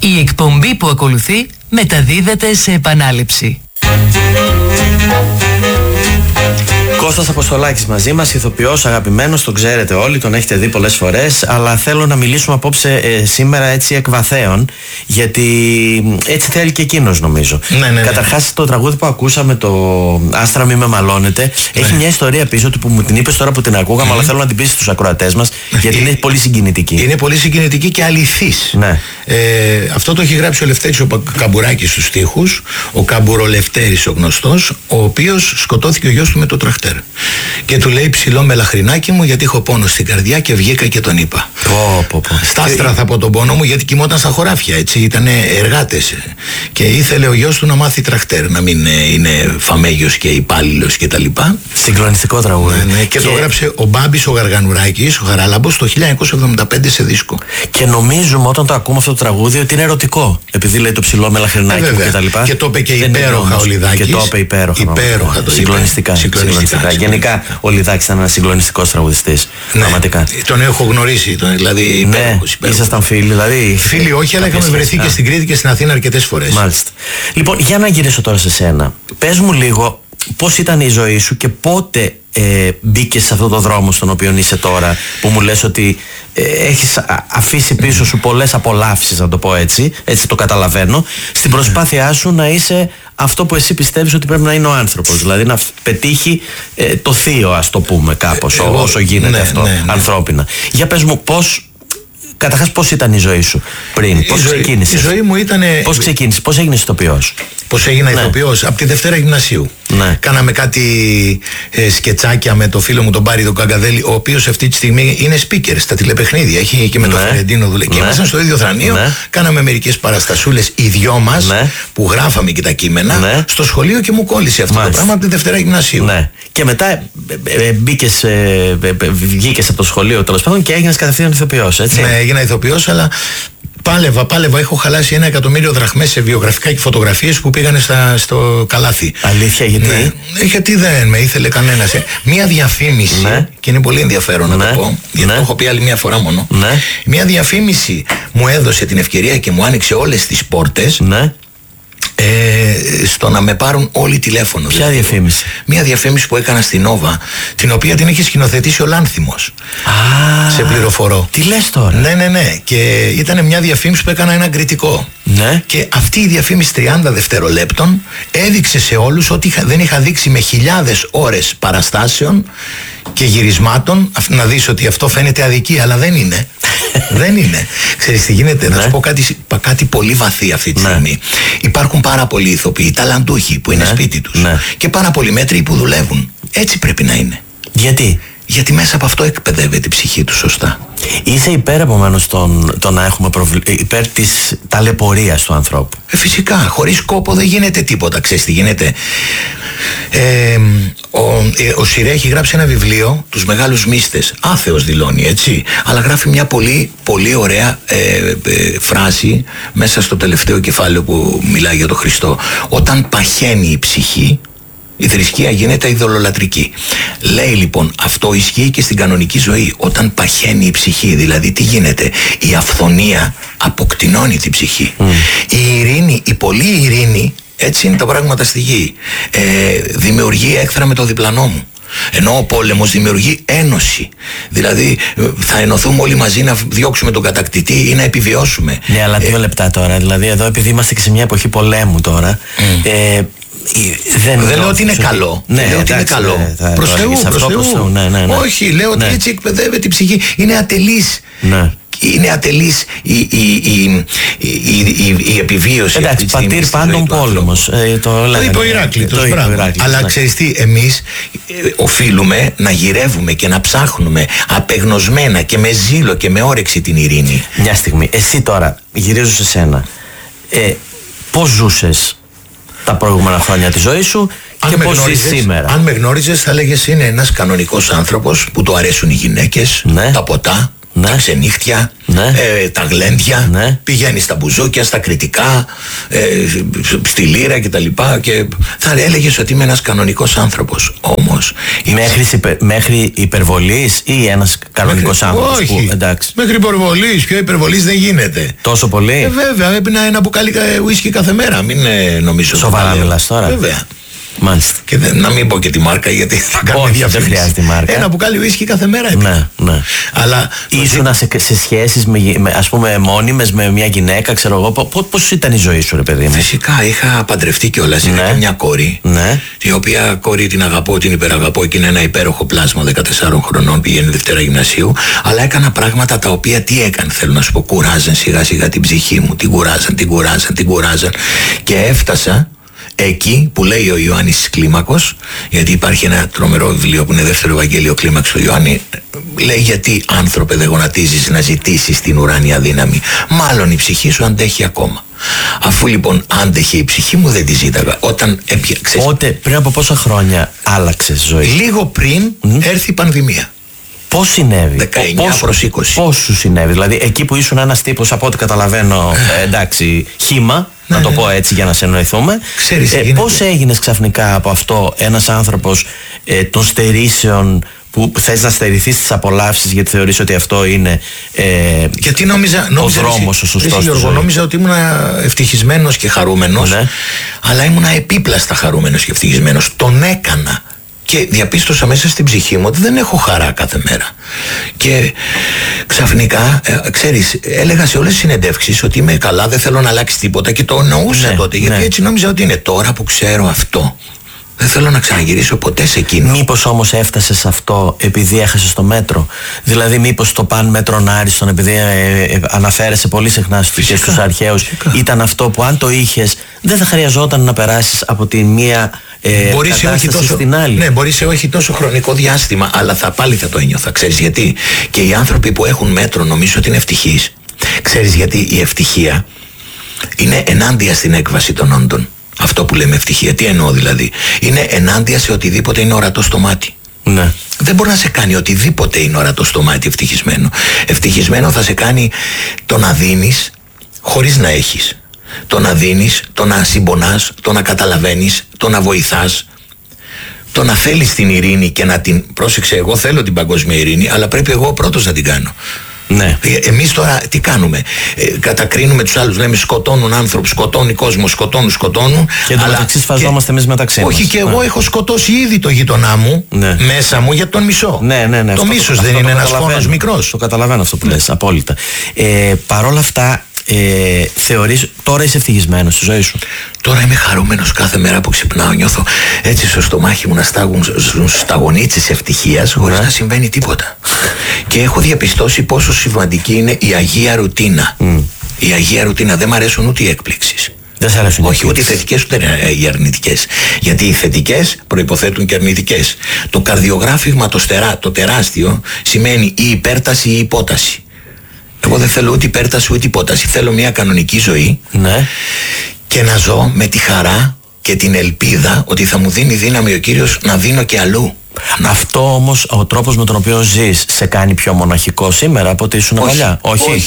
Η εκπομπή που ακολουθεί μεταδίδεται σε επανάληψη. Κώστας Αποστολάκης μαζί μας, ηθοποιός αγαπημένος, τον ξέρετε όλοι, τον έχετε δει πολλές φορές, αλλά θέλω να μιλήσουμε απόψε σήμερα έτσι εκ βαθέων, γιατί έτσι θέλει και εκείνος νομίζω. Ναι. Καταρχάς το τραγούδι που ακούσαμε, το Άστρα μη με μαλώνετε, έχει μια ιστορία πίσω του που μου την είπες τώρα που την ακούγαμε, αλλά θέλω να την πεις στους ακροατές μας, γιατί είναι πολύ συγκινητική. Είναι πολύ συγκινητική και αληθής. Ναι. Αυτό το έχει γράψει ο Λευτέρης ο Καμπουράκης στους στίχους, ο Καμπουρολευτέρης ο γνωστός, ο οποίος σκοτώθηκε ο γιος του με το τραχτέρ. Και του λέει: ψηλό μελαχρινάκι μου, γιατί έχω πόνο στην καρδιά, και βγήκα και τον είπα. Στα άστρα θα πω τον πόνο μου, γιατί κοιμόταν στα χωράφια, έτσι, ήταν εργάτες. Και ήθελε ο γιος του να μάθει τραχτέρ, να μην είναι φαμέγιος και υπάλληλος κτλ. Συγκλονιστικό τραγούδι. Ναι. Και το έγραψε ο Μπάμπης ο Γαργανουράκης, ο Χαράλαμπος, το 1975 σε δίσκο. Και νομίζουμε όταν το ακούμε αυτό το τραγούδι ότι είναι ερωτικό, επειδή λέει το ψηλό μελαχρινάκι μου κτλ. Και το είπε και υπέροχα ο Λιδάκης. Και το είπε υπέροχα. Συγκλονιστικά. Γενικά ο Λιδάκης ήταν ένας συγκλονιστικός τραγουδιστής. Ναι. Πραγματικά. Τον έχω γνωρίσει, δηλαδή υπέροχος. Ήσασταν φίλοι, δηλαδή. Φίλοι όχι, αλλά είχαμε βρεθεί και στην Κρήτη και στην Αθήνα αρκετές φορές. Μάλιστα. Λοιπόν, για να γυρίσω τώρα σε σένα. Πες μου λίγο πώς ήταν η ζωή σου και πότε μπήκες σε αυτό το δρόμο στον οποίο είσαι τώρα, που μου λες ότι έχεις αφήσει πίσω σου πολλές απολαύσεις, να το πω έτσι το καταλαβαίνω, στην προσπάθειά σου να είσαι αυτό που εσύ πιστεύεις ότι πρέπει να είναι ο άνθρωπος, δηλαδή να πετύχει το θείο, ας το πούμε κάπως, όσο γίνεται αυτό ανθρώπινα. Για πες μου καταρχάς πώς ήταν η ζωή σου πριν, πώς ξεκίνησες? Η ζωή μου ήταν... Πώς ξεκίνησες, πώς έγινες ηθοποιός? Πώς έγινα ηθοποιός? Από τη Δευτέρα Γυμνασίου. Ναι. Κάναμε κάτι σκετσάκια με το φίλο μου τον Πάρη τον Καγκαδέλη, ο οποίος αυτή τη στιγμή είναι speaker στα τηλεπαιχνίδια. Έχει και με τον Φερεντίνο δουλεύει. Και ήμασταν στο ίδιο θρανείο. Κάναμε μερικές παραστασούλες οι δυο μας, που γράφαμε και τα κείμενα στο σχολείο, και μου κόλλησε αυτό το πράγμα από τη Δευτέρα Γυμνασίου. Ναι. Και μετά βγήκες από το σχολείο τέλος πάντων και έγινες κατευθείαν ηθοποιός, έτσι? Ναι, έγινα ηθοποιός, αλλά πάλευα. Έχω χαλάσει 1.000.000 δραχμές σε βιογραφικά και φωτογραφίες που πήγανε στο καλάθι. Αλήθεια, γιατί? Ναι, γιατί δεν με ήθελε κανένας. Μία διαφήμιση, και είναι πολύ ενδιαφέρον να το πω, γιατί το έχω πει άλλη μια φορά μόνο. Μία διαφήμιση μου έδωσε την ευκαιρία και μου άνοιξε όλες τις πόρτες. Στο να με πάρουν όλοι τηλέφωνο. Ποια διαφήμιση? Μια διαφήμιση που έκανα στην Νόβα, την οποία την έχει σκηνοθετήσει ο Λάνθιμος. Σε πληροφορώ. Τι λες τώρα? Ναι. Και ήταν μια διαφήμιση που έκανα ένα κριτικό. Ναι. Και αυτή η διαφήμιση 30 δευτερολέπτων έδειξε σε όλους ότι δεν είχα δείξει με χιλιάδες ώρες παραστάσεων και γυρισμάτων να δεις ότι αυτό φαίνεται αδικία, αλλά δεν είναι. Δεν είναι. Ξέρεις τι γίνεται? Να σου πω κάτι πολύ βαθύ αυτή τη στιγμή. Υπάρχουν πάρα πολλοί ηθοποιοί, ταλαντούχοι που είναι σπίτι τους, και πάρα πολλοί μέτριοι που δουλεύουν. Έτσι πρέπει να είναι. Γιατί? Γιατί μέσα από αυτό εκπαιδεύεται η ψυχή του σωστά. Είσαι υπέρ επομένως το να έχουμε υπέρ της ταλαιπωρίας του ανθρώπου? Φυσικά, χωρίς κόπο δεν γίνεται τίποτα. Ξέρεις τι γίνεται? Ο Σιρέ έχει γράψει ένα βιβλίο, τους μεγάλους μύστες. Άθεος δηλώνει, έτσι, αλλά γράφει μια πολύ πολύ ωραία φράση μέσα στο τελευταίο κεφάλαιο που μιλάει για τον Χριστό. Όταν παχαίνει η ψυχή, η θρησκεία γίνεται ειδωλολατρική. Λέει λοιπόν, αυτό ισχύει και στην κανονική ζωή. Όταν παχαίνει η ψυχή, δηλαδή τι γίνεται? Η αυθονία αποκτηνώνει την ψυχή. Η ειρήνη, η πολλή ειρήνη, έτσι είναι τα πράγματα στη γη, δημιουργεί έχθρα με το διπλανό μου. Ενώ ο πόλεμος δημιουργεί ένωση. Δηλαδή θα ενωθούμε όλοι μαζί να διώξουμε τον κατακτητή ή να επιβιώσουμε. Ναι, αλλά 2 λεπτά τώρα. Δηλαδή εδώ, επειδή είμαστε και σε μια εποχή πολέμου τώρα, δεν λέω ότι είναι καλό. Ναι, λέω ότι είναι καλό. Προς Θεού. Όχι, λέω ότι έτσι εκπαιδεύεται η ψυχή. Είναι ατελής. Είναι ατελής η επιβίωση. Εντάξει, πατήρ πάντων πόλεμος. Το είπε ο Ηράκλειτος. Αλλά ξέρεις τι, εμείς οφείλουμε να γυρεύουμε και να ψάχνουμε απεγνωσμένα και με ζήλο και με όρεξη την ειρήνη. Μια στιγμή, εσύ τώρα γυρίζω σε σένα. Πώς ζούσες τα προηγούμενα χρόνια της ζωής σου και πώς ζεις σήμερα? Αν με γνώριζες θα λέγες είναι ένας κανονικός άνθρωπος που του αρέσουν οι γυναίκες, τα ποτά, Ναι. Τα ξενύχτια, Ναι. τα γλέντια, Ναι. πηγαίνει στα μπουζούκια, στα κριτικά, στη λύρα κτλ. Και θα έλεγες ότι είμαι ένας κανονικός άνθρωπος. Όμως Μέχρι υπερβολής ή ένας κανονικός άνθρωπος? Όχι, που, εντάξει. μέχρι υπερβολής. Πιο υπερβολής δεν γίνεται. Τόσο πολύ? Βέβαια, έπινα ένα μπουκάλι ουίσκι κάθε μέρα. Μην νομίζω. Σοβαρά μιλάς τώρα? Βέβαια. Μάλιστα. Και να μην πω και τη μάρκα, γιατί θα κάνω Όχι, διαφήμιση. δεν χρειάζεται μάρκα. Ένα μπουκάλι ουίσκι κάθε μέρα έπινα. Ναι. Αλλά ήσουν σε σχέσεις ας πούμε μόνιμες με μια γυναίκα, ξέρω εγώ? Πώς ήταν η ζωή σου, ρε παιδί μου? φυσικά είχα παντρευτεί κιόλας. Είχα και μια κόρη. Ναι. Η οποία κόρη την αγαπώ, την υπεραγαπώ και είναι ένα υπέροχο πλάσμα 14 χρονών, πηγαίνει Δευτέρα Γυμνασίου. Αλλά έκανα πράγματα τα οποία τι έκανε, θέλω να σου πω, κουράζαν σιγά σιγά την ψυχή μου. Την κουράζαν. Και έφτασα εκεί που λέει ο Ιωάννης Κλίμακος, γιατί υπάρχει ένα τρομερό βιβλίο που είναι δεύτερο Ευαγγέλιο Κλίμακος του Ιωάννη, λέει: γιατί άνθρωπε δεν γονατίζεις να ζητήσεις την ουράνια δύναμη? Μάλλον η ψυχή σου αντέχει ακόμα. Αφού λοιπόν άντεχε η ψυχή μου, δεν τη ζήταγα. Όταν Πότε, πριν από πόσα χρόνια άλλαξες ζωή? Λίγο πριν έρθει η πανδημία. Πώς συνέβη? 19 προς 20. Πώς σου συνέβη? Δηλαδή εκεί που ήσουν ένας τύπος, από ό,τι καταλαβαίνω, εντάξει, χύμα, να το πω έτσι για να σε εννοηθούμε. Πώς έγινες ξαφνικά από αυτό ένας άνθρωπος των στερήσεων, που θες να στερηθείς τις απολαύσεις γιατί θεωρείς ότι αυτό είναι γιατί νόμιζα ο δρόμος ο σωστός? Νόμιζα ότι ήμουν ευτυχισμένος και χαρούμενος, ναι. Αλλά ήμουν επίπλαστα χαρούμενος και ευτυχισμένος. Τον έκανα και διαπίστωσα μέσα στην ψυχή μου ότι δεν έχω χαρά κάθε μέρα. Και ξαφνικά, ξέρεις, έλεγα σε όλες τις συνεντεύξεις ότι είμαι καλά, δεν θέλω να αλλάξει τίποτα, και το εννοούσα τότε, γιατί έτσι νόμιζα ότι είναι. Τώρα που ξέρω αυτό, δεν θέλω να ξαναγυρίσω ποτέ σε εκείνο. Μήπως όμως έφτασες σε αυτό επειδή έχασες το μέτρο? Δηλαδή μήπως το παν μέτρον άριστον, επειδή αναφέρεσαι πολύ συχνά και στους αρχαίους, ήταν αυτό που αν το είχες δεν θα χρειαζόταν να περάσεις από τη μία κατάσταση στην άλλη? Ναι, μπορεί σε όχι τόσο χρονικό διάστημα, αλλά πάλι θα το ένιωθα. Ξέρεις γιατί? Και οι άνθρωποι που έχουν μέτρο νομίζω ότι είναι ευτυχείς. Ξέρεις γιατί? Η ευτυχία είναι ενάντια στην έκβαση των όντων. Αυτό που λέμε ευτυχία, τι εννοώ δηλαδή? Είναι ενάντια σε οτιδήποτε είναι ορατό στο μάτι. Ναι. Δεν μπορεί να σε κάνει οτιδήποτε είναι ορατό στο μάτι ευτυχισμένο. Ευτυχισμένο θα σε κάνει το να δίνεις χωρίς να έχεις. Το να δίνεις, το να συμπονάς, το να καταλαβαίνεις, το να βοηθάς, το να θέλεις την ειρήνη και να την... Πρόσεξε, εγώ θέλω την παγκόσμια ειρήνη, αλλά πρέπει εγώ πρώτος να την κάνω. Ναι. Εμείς τώρα τι κάνουμε? Κατακρίνουμε τους άλλους, λέμε σκοτώνουν άνθρωποι, σκοτώνει κόσμο, σκοτώνουν. Και το μεταξύ σφαζόμαστε εμείς μεταξύ μας. Όχι, και εγώ έχω σκοτώσει ήδη το γείτονά μου μέσα μου για τον μισό. Ναι. Το μίσος δεν είναι ένας φόνος μικρός? Το καταλαβαίνω αυτό που λες, απόλυτα. Παρόλα αυτά, θεωρείς τώρα είσαι ευτυχισμένος στη ζωή σου? Τώρα είμαι χαρούμενος κάθε μέρα που ξυπνάω. Νιώθω έτσι στο στομάχι μου να στάγουν σταγονίτσες ευτυχίας χωρίς να συμβαίνει τίποτα. Και έχω διαπιστώσει πόσο σημαντική είναι η Αγία Ρουτίνα. Η Αγία Ρουτίνα. Δεν μ' αρέσουν ούτε οι έκπληξεις. Δεν σ' αρέσουν? Όχι, ούτε οι θετικές ούτε οι αρνητικές. Γιατί οι θετικές προϋποθέτουν και αρνητικές. Το καρδιογράφημα το τεράστιο σημαίνει η υπέρταση ή η υπόταση. Εγώ δεν θέλω ούτε υπέρταση ούτε υπόταση. Θέλω μια κανονική ζωή. Ναι. Και να ζω με τη χαρά και την ελπίδα ότι θα μου δίνει δύναμη ο Κύριος να δίνω και αλλού. Αυτό όμως, ο τρόπος με τον οποίο ζεις, σε κάνει πιο μοναχικό σήμερα από ότι ήσουν παλιά?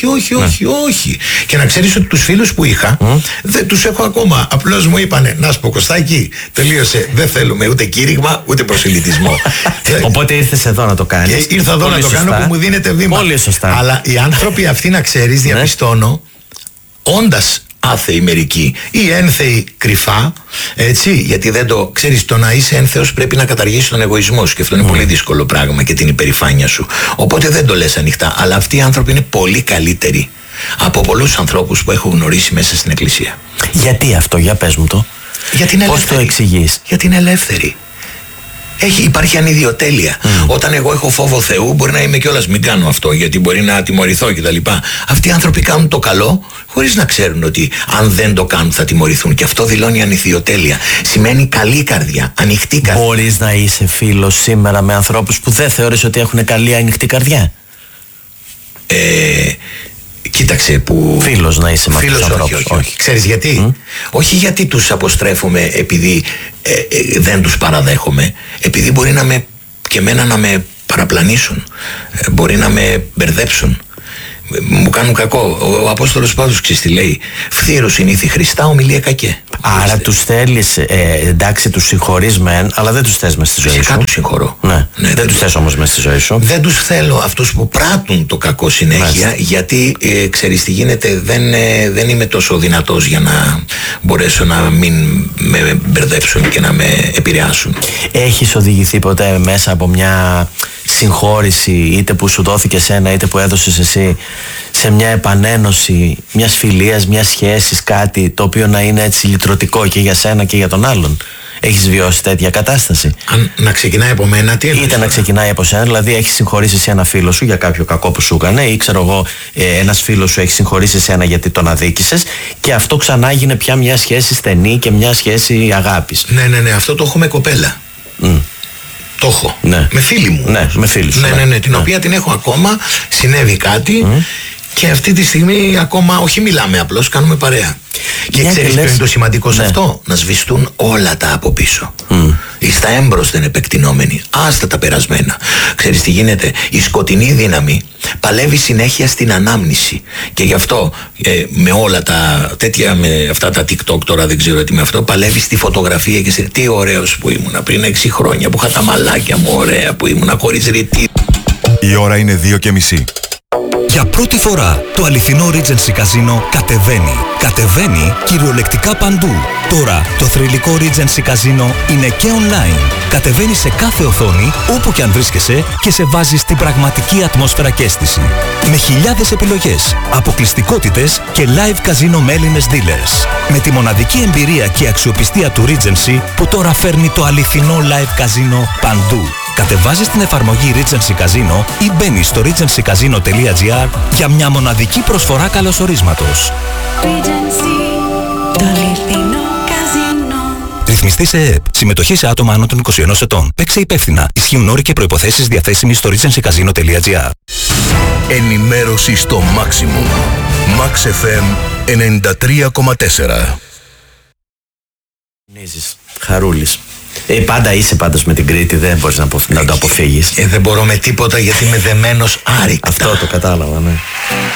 Όχι. Και να ξέρεις ότι τους φίλους που είχα δεν τους έχω ακόμα. Απλώς μου είπανε: να σου πω, Κωστάκη, τελείωσε. Δεν θέλουμε ούτε κήρυγμα ούτε προσελητισμό. Οπότε ήρθες εδώ να το κάνεις. Και ήρθα εδώ να το κάνω που μου δίνετε βήμα. Πολύ σωστά. Αλλά οι άνθρωποι αυτοί, να ξέρεις, διαπιστώνω, όντας άθεοι μερικοί ή ένθεοι κρυφά, έτσι, γιατί δεν το ξέρεις, το να είσαι ένθεος πρέπει να καταργήσεις τον εγωισμό σου, και αυτό είναι πολύ δύσκολο πράγμα, και την υπερηφάνεια σου. Οπότε δεν το λες ανοιχτά. Αλλά αυτοί οι άνθρωποι είναι πολύ καλύτεροι από πολλούς ανθρώπους που έχω γνωρίσει μέσα στην Εκκλησία. Γιατί αυτό? Για πες μου το. Γιατί είναι πώς το εξηγείς? Γιατί είναι ελεύθεροι. Υπάρχει ανιδιοτέλεια. Όταν εγώ έχω φόβο Θεού, μπορεί να είμαι κιόλας μην κάνω αυτό, γιατί μπορεί να τιμωρηθώ κτλ. Αυτοί οι άνθρωποι κάνουν το καλό χωρίς να ξέρουν ότι αν δεν το κάνουν θα τιμωρηθούν. Και αυτό δηλώνει ανιδιοτέλεια. Σημαίνει καλή καρδιά, ανοιχτή καρδιά. Μπορείς να είσαι φίλος σήμερα με ανθρώπους που δεν θεωρείς ότι έχουν καλή ανοιχτή καρδιά? Κοίταξε που... Φίλος να είσαι με αυτούς τους ανθρώπους? Όχι. Ξέρεις γιατί? Όχι γιατί τους αποστρέφουμε επειδή δεν τους παραδέχομαι. Επειδή μπορεί και εμένα να με παραπλανήσουν. Μπορεί να με μπερδέψουν. Μου κάνουν κακό. Ο Απόστολος Παύλος ξέρεις τι λέει? Φθήρος συνήθη Χριστά, ομιλία κακέ. Άρα τους θέλεις, εντάξει, τους συγχωρείς μεν, αλλά δεν τους θες μες στη ζωή σου. Φυσικά τους συγχωρώ. Ναι, δεν τους θες όμως μες στη ζωή σου. Δεν τους θέλω αυτούς που πράττουν το κακό συνέχεια, γιατί ξέρεις τι γίνεται, δεν είμαι τόσο δυνατός για να μπορέσω να μην με μπερδέψουν και να με επηρεάσουν. Έχεις οδηγηθεί ποτέ μέσα από μια συγχώρηση, είτε που σου δόθηκε σένα είτε που έδωσες εσύ, σε μια επανένωση μιας φιλίας, μιας σχέσης, κάτι το οποίο να είναι έτσι λυτρωτικό και για σένα και για τον άλλον? Έχεις βιώσει τέτοια κατάσταση? Αν να ξεκινάει από μένα, τι εννοείς? Είτε να ξεκινάει από σένα, δηλαδή έχεις συγχωρήσει εσύ ένα φίλο σου για κάποιο κακό που σου έκανε, ή ξέρω εγώ, ένας φίλος σου έχει συγχωρήσει εσένα γιατί τον αδίκησες, και αυτό ξανά γίνει πια μια σχέση στενή και μια σχέση αγάπης. Ναι, αυτό το έχω με κοπέλα. Το έχω. Ναι. Με φίλη μου. Ναι, με φίλη σου. Ναι, την οποία την έχω ακόμα. Συνέβη κάτι και αυτή τη στιγμή ακόμα όχι μιλάμε, απλώς κάνουμε παρέα. Και ξέρεις ποιο είναι το σημαντικό σε αυτό? Να σβηστούν όλα τα από πίσω. Εις τα έμπροσθεν επεκτηνόμενοι, άστα τα περασμένα. Ξέρεις τι γίνεται? Η σκοτεινή δύναμη παλεύει συνέχεια στην ανάμνηση. Και γι' αυτό με όλα τα τέτοια, με αυτά τα TikTok τώρα δεν ξέρω τι με αυτό, παλεύει στη φωτογραφία και σε τι ωραίος που ήμουνα πριν 6 χρόνια, που είχα τα μαλάκια μου ωραία, που ήμουνα χωρίς ρητή. Η ώρα είναι 2:30. Για πρώτη φορά το αληθινό Regency Casino κατεβαίνει κυριολεκτικά παντού. Τώρα το θρυλικό Regency Casino είναι και online. Κατεβαίνει σε κάθε οθόνη, όπου και αν βρίσκεσαι, και σε βάζει στην πραγματική ατμόσφαιρα και αίσθηση. Με χιλιάδες επιλογές, αποκλειστικότητες και live casino με Έλληνες dealers. Με τη μοναδική εμπειρία και αξιοπιστία του Regency, που τώρα φέρνει το αληθινό live casino παντού. Κατεβάζεις την εφαρμογή Regency Casino ή μπαίνεις στο regencycasino.gr για μια μοναδική προσφορά καλωσορίσματος. Regency, το αληθινό καζίνο. Ρυθμιστή σε ΕΕΠ. Συμμετοχή σε άτομα άνω των 21 ετών. Παίξε υπεύθυνα. Ισχύουν όροι και προϋποθέσεις διαθέσιμοι στο regencycasino.gr. Ενημέρωση στο maximum. Max FM 93,4. Χαρούλης. Πάντα είσαι πάντως με την Κρήτη, δεν μπορείς να το αποφύγεις. Δεν μπορώ με τίποτα γιατί είμαι δεμένος άρρηκτα. Αυτό το κατάλαβα, ναι.